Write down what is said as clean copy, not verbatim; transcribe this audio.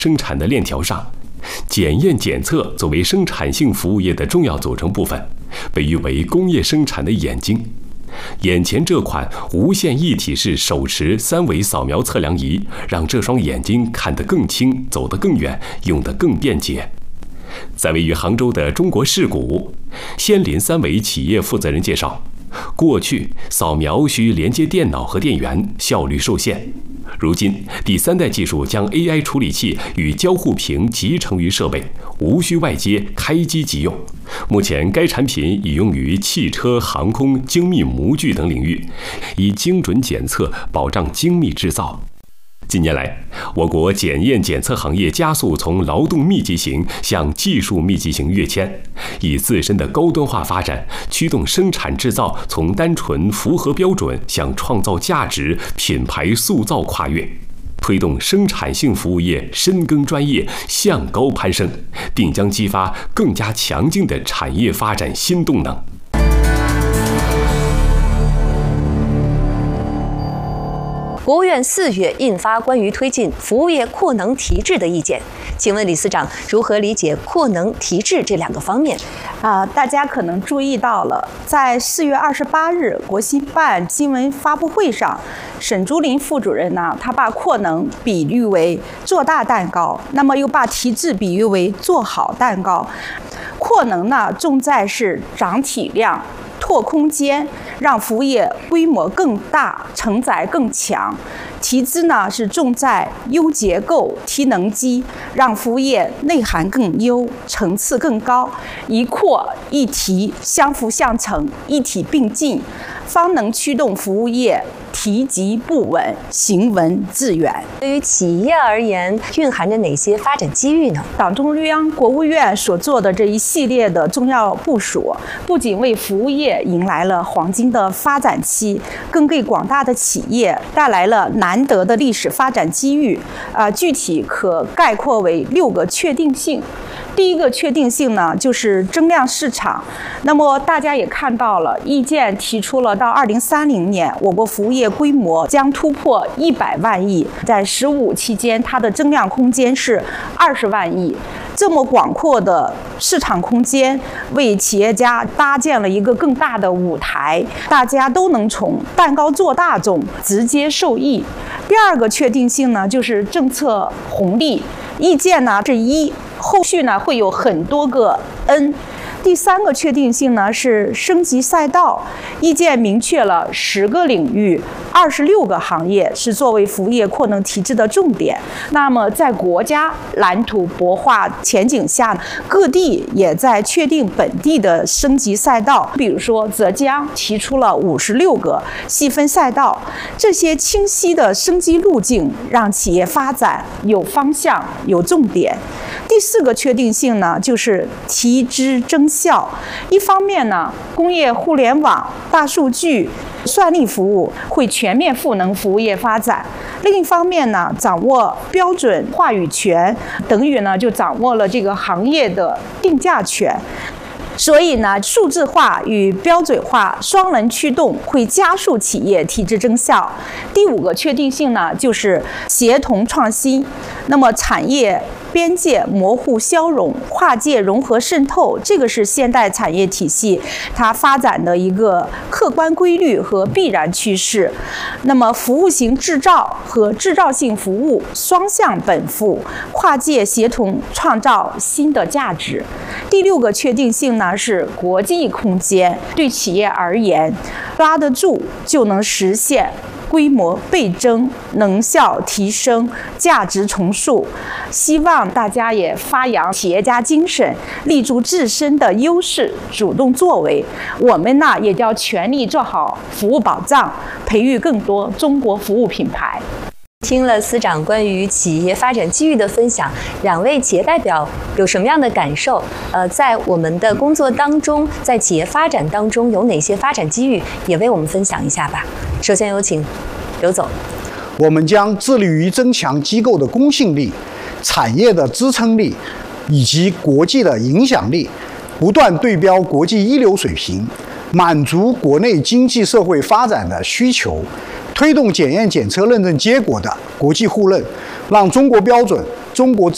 生产的链条上，检验检测作为生产性服务业的重要组成部分，被誉为工业生产的眼睛。眼前这款无线一体式手持3维扫描测量仪，让这双眼睛看得更清，走得更远，用得更便捷。在位于杭州的中国视谷，仙林3维企业负责人介绍，过去扫描需连接电脑和电源，效率受限。如今，第3代技术将 AI 处理器与交互屏集成于设备，无需外接，开机即用。目前，该产品已用于汽车、航空、精密模具等领域，以精准检测保障精密制造。近年来，我国检验检测行业加速从劳动密集型向技术密集型跃迁，以自身的高端化发展，驱动生产制造从单纯符合标准向创造价值、品牌塑造跨越，推动生产性服务业深耕专业、向高攀升，定将激发更加强劲的产业发展新动能。 国务院4月印发关于推进服务业扩能提质的意见，请问李司长如何理解扩能提质这2个方面？ 大家可能注意到了，在4月28日国新办新闻发布会上，沈竹林副主任呢，他把扩能比喻为做大蛋糕，那么又把提质比喻为做好蛋糕。扩能呢，重在是涨体量、拓空间，让服务业规模更大，承载更强。提质呢是重在优结构、提能机，让服务业内涵更优，层次更高。一扩一提，相辅相成，一体并进，方能驱动服务业提及不稳，行稳致远。 对于企业而言，蕴含着哪些发展机遇呢？ 党中央、国务院所做的这一系列的重要部署，不仅为服务业迎来了黄金的发展期，更给广大的企业带来了难得的历史发展机遇。具体可概括为6个确定性。第一个确定性呢，就是增量市场。那么大家也看到了，意见提出了到2030年，我国服务业规模将突破100万亿，在15期间，它的增量空间是20万亿。这么广阔的市场空间，为企业家搭建了一个更大的舞台，大家都能从蛋糕做大中直接受益。第二个确定性呢，就是政策红利。意见呢是1，后续呢会有很多个 N。第3个确定性呢是升级赛道，意见明确了10个领域、26个行业是作为服务业扩能提质的重点。那么在国家蓝图擘画前景下，各地也在确定本地的升级赛道。比如说浙江提出了56个细分赛道，这些清晰的升级路径让企业发展有方向、有重点。第4个确定性呢，就是提质增效。一方面呢，工业互联网、大数据、算力服务会全面赋能服务业发展；另一方面呢，掌握标准话语权，等于呢就掌握了这个行业的定价权。所以呢，数字化与标准化双轮驱动会加速企业提质增效。第5个确定性呢，就是协同创新。那么产业边界模糊消融，跨界融合渗透，这个是现代产业体系它发展的一个客观规律和必然趋势。那么服务型制造和制造性服务双向奔赴，跨界协同创造新的价值。第6个确定性呢是国际空间，对企业而言，抓得住就能实现规模倍增、能效提升、价值重塑。希望大家也发扬企业家精神，立足自身的优势，主动作为。我们呢也要全力做好服务保障，培育更多中国服务品牌。 听了司长关于企业发展机遇的分享，2位企业代表有什么样的感受？在我们的工作当中，在企业发展当中有哪些发展机遇，也为我们分享一下吧。首先有请刘总。 我们将致力于增强机构的公信力、产业的支撑力以及国际的影响力，不断对标国际一流水平，满足国内经济社会发展的需求，推动检验检测认证结果的国际互认，让中国标准、中国制